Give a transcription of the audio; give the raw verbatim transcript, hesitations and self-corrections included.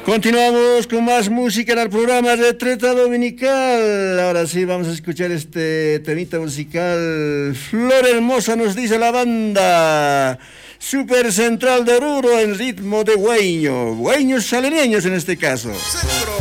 Continuamos con más música en el programa Retreta Dominical. Ahora sí, vamos a escuchar este temita musical. Flor Hermosa, nos dice la banda Super Central de Oruro en ritmo de hueño. Hueños saleños en este caso. Centro